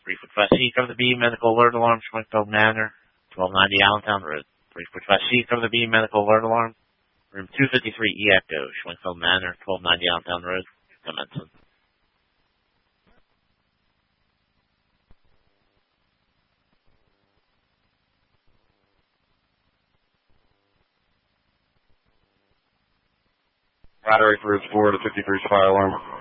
345 C, cover the B, medical alert alarm, Schwenkfeld Manor, 1290 Allentown Road. 345 C, cover the B, medical alert alarm, room 253 E Echo, Schwenkfeld Manor, 1290 Allentown Road, commencing. Battery for 4 to 53's fire alarm.